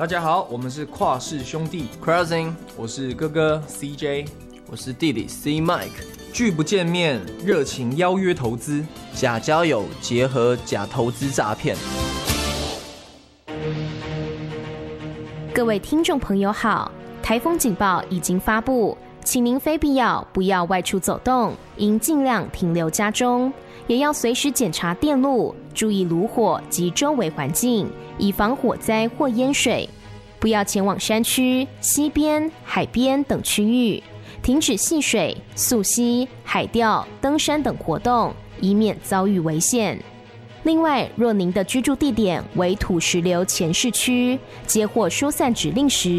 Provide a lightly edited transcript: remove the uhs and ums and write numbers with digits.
大家好，我们是跨世兄弟 Crossing， 我是哥哥 CJ， 我是弟弟 C Mike。 拒不见面，热情邀约投资， 假交友结合假投资诈骗。 各位听众朋友好，台风警报已经发布，请您非必要不要外出走动，应尽量停留家中，也要随时检查电路，注意炉火及周围环境，以防火灾或淹水。不要前往山区、溪边、海边等区域，停止戏水、溯溪、海钓、登山等活动，以免遭遇危险。另外，若您的居住地点为土石流前市区，接获疏散指令时，